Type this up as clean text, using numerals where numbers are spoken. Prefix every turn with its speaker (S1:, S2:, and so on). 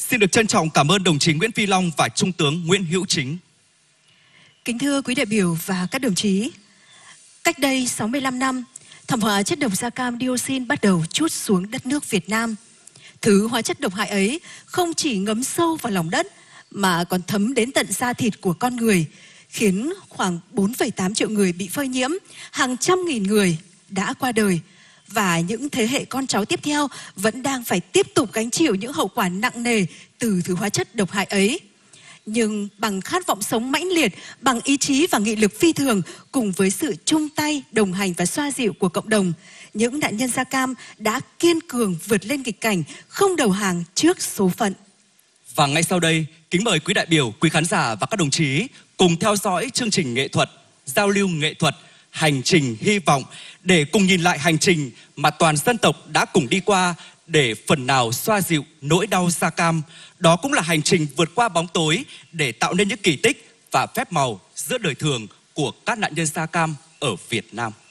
S1: Xin được trân trọng cảm ơn đồng chí Nguyễn Phi Long và Trung tướng Nguyễn Hữu Chính.
S2: Kính thưa quý đại biểu và các đồng chí, cách đây 65 năm, thảm họa chất độc da cam dioxin bắt đầu trút xuống đất nước Việt Nam. Thứ hóa chất độc hại ấy không chỉ ngấm sâu vào lòng đất mà còn thấm đến tận da thịt của con người, khiến khoảng 4,8 triệu người bị phơi nhiễm, hàng trăm nghìn người đã qua đời. Và những thế hệ con cháu tiếp theo vẫn đang phải tiếp tục gánh chịu những hậu quả nặng nề từ thứ hóa chất độc hại ấy. Nhưng bằng khát vọng sống mãnh liệt, bằng ý chí và nghị lực phi thường, cùng với sự chung tay, đồng hành và xoa dịu của cộng đồng, những nạn nhân da cam đã kiên cường vượt lên nghịch cảnh, không đầu hàng trước số phận.
S1: Và ngay sau đây, kính mời quý đại biểu, quý khán giả và các đồng chí cùng theo dõi chương trình nghệ thuật, giao lưu nghệ thuật, hành trình hy vọng, để cùng nhìn lại hành trình mà toàn dân tộc đã cùng đi qua để phần nào xoa dịu nỗi đau da cam. Đó cũng là hành trình vượt qua bóng tối để tạo nên những kỳ tích và phép màu giữa đời thường của các nạn nhân da cam ở Việt Nam.